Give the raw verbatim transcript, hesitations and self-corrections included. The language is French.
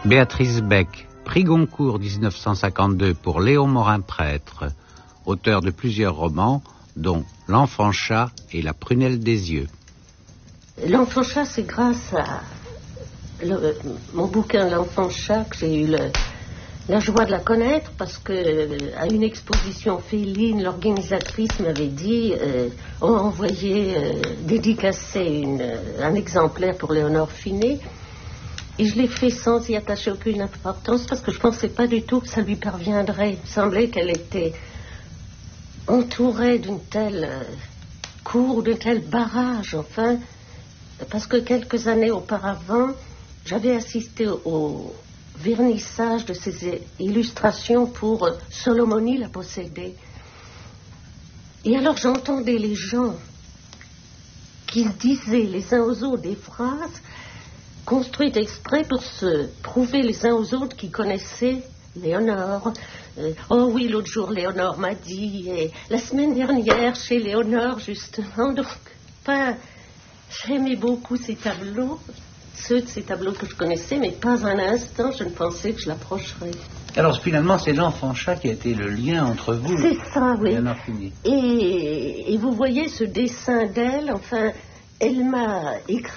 Béatrice Beck, prix Goncourt dix-neuf cent cinquante-deux pour Léon Morin-Prêtre, auteur de plusieurs romans, dont L'Enfant Chat et La Prunelle des Yeux. L'Enfant Chat, c'est grâce à le, mon bouquin L'Enfant Chat que j'ai eu le, la joie de la connaître, parce que à une exposition féline, l'organisatrice m'avait dit euh, on envoyait euh, dédicacer une, un exemplaire pour Léonore Finet. Et je l'ai fait sans y attacher aucune importance, parce que je ne pensais pas du tout que ça lui parviendrait. Il semblait qu'elle était entourée d'une telle euh, cour, d'un tel barrage, enfin, parce que quelques années auparavant, j'avais assisté au, au vernissage de ces illustrations pour euh, Solomoni la possédée. Et alors j'entendais les gens qui disaient les uns aux autres des phrases construite exprès pour se prouver les uns aux autres qui connaissaient Léonore. Euh, oh oui, l'autre jour, Léonore m'a dit, et la semaine dernière, chez Léonore, justement. Donc, enfin, j'aimais beaucoup ces tableaux, ceux de ces tableaux que je connaissais, mais pas un instant, je ne pensais que je l'approcherais. Alors, finalement, c'est L'Enfant Chat qui a été le lien entre vous. C'est ça, oui. Léonore Finet. Et, et vous voyez ce dessin d'elle, enfin, elle m'a écrit